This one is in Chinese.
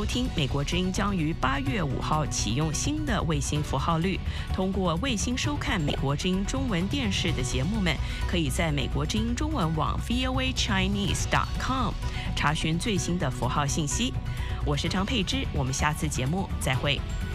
听，美国之音将于8月5号启用新的卫星符号率，通过卫星收看美国之音中文电视的节目们，可以在美国之音中文网 voachinese.com 查询最新的符号信息。我是张佩芝，我们下次节目再会。